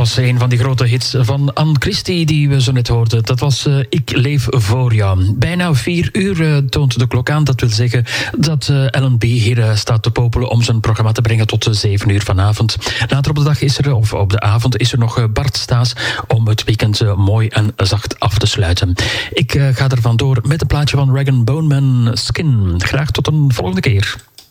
was een van die grote hits van Anne Christie die we zo net hoorden. Dat was Ik leef voor jou. Bijna 4 uur toont de klok aan. Dat wil zeggen dat Ellen B. hier staat te popelen om zijn programma te brengen tot 7 uur vanavond. Later op de dag is er, of op de avond, is er nog Bart Staes om het weekend mooi en zacht af te sluiten. Ik ga er vandoor met een plaatje van Rag & Bone Man, Skin. Graag tot een volgende keer.